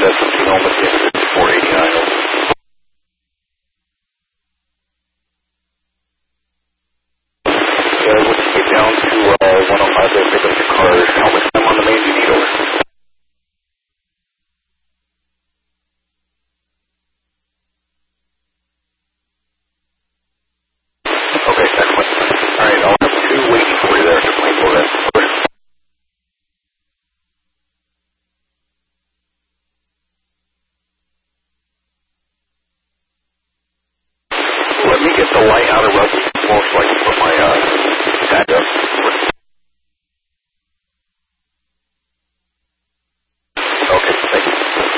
17 almost in 5489. Once you get down to 105, they'll pick up your car. How much time on the main do you need over? Okay, excellent. All right, I'll have two waiting for you there at the Plainville then. Let me get the light out of Russell, most likely.